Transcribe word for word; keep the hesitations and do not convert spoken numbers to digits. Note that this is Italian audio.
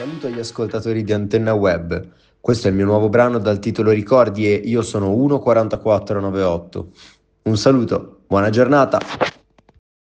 Saluto agli ascoltatori di Antenna Web. Questo è il mio nuovo brano dal titolo Ricordi e io sono uno quarantaquattro novantotto. Un saluto, buona giornata!